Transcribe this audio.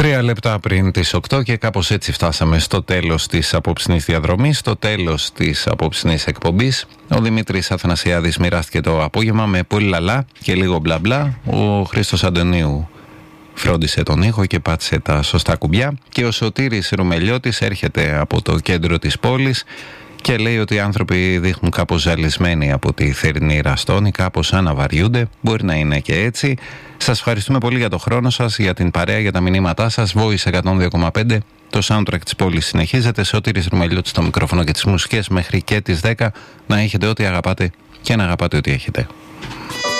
3 λεπτά πριν τις 8 και κάπως έτσι φτάσαμε στο τέλος της απόψινής διαδρομής, στο τέλος της απόψινής εκπομπής. Ο Δημήτρης Αθανασιάδης μοιράστηκε το απόγευμα με πολύ λαλά και λίγο μπλα μπλα. Ο Χρήστος Αντωνίου φρόντισε τον ήχο και πάτησε τα σωστά κουμπιά. Και ο Σωτήρης Ρουμελιώτης έρχεται από το κέντρο της πόλης και λέει ότι οι άνθρωποι δείχνουν κάπως ζαλισμένοι από τη θερινή ραστόνη, κάπως αναβαριούνται. Μπορεί να είναι και έτσι. Σας ευχαριστούμε πολύ για το χρόνο σας, για την παρέα, για τα μηνύματά σας. Voice 102,5. Το soundtrack της πόλης συνεχίζεται. Σωτήρης Ρουμελιώτης στο μικρόφωνο και τις μουσικές μέχρι και τις 10. Να έχετε ό,τι αγαπάτε και να αγαπάτε ό,τι έχετε.